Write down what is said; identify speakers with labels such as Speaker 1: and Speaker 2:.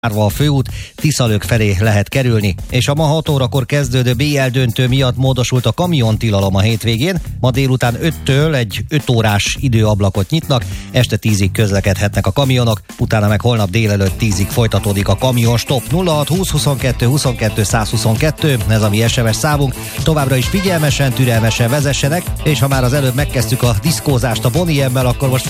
Speaker 1: a főút, Tiszalök felé lehet kerülni, és a ma 6 órakor kezdődő BL döntő miatt módosult a kamiontilalom a hétvégén. Ma délután 5-től egy 5 órás időablakot nyitnak, este 10-ig közlekedhetnek a kamionok, utána meg holnap délelőtt 10-ig folytatódik a kamionstop. 0620 22 22 122, ez a mi SMS számunk. Továbbra is figyelmesen, türelmesen vezessenek, és ha már az előbb megkezdtük a diszkózást a Bonnie M-mel, akkor most